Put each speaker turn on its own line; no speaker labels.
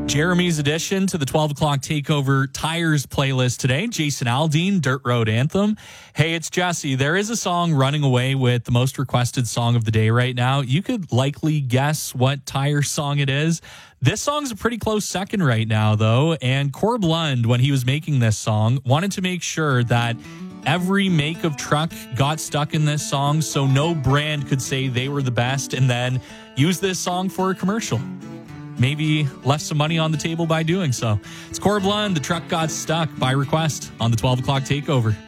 Jeremy's addition to the 12 o'clock takeover tires playlist today. Jason Aldean, Dirt Road Anthem. Hey, it's Jesse. There is a song running away with the most requested song of the day right now. You could likely guess what tire song it is. This song's a pretty close second right now, though. And Corb Lund, when he was making this song, wanted to make sure that every make of truck got stuck in this song so no brand could say they were the best and then use this song for a commercial. Maybe left some money on the table by doing so. It's Corb Lund, The Truck Got Stuck, by request on the 12 o'clock takeover.